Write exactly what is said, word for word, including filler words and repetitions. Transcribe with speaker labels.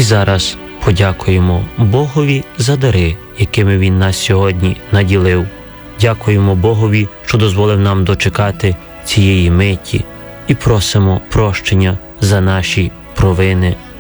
Speaker 1: зараз подякуємо Богові за дари, якими Він нас сьогодні наділив. Дякуємо Богові, що дозволив нам дочекати цієї миті, і просимо прощення за наші провини.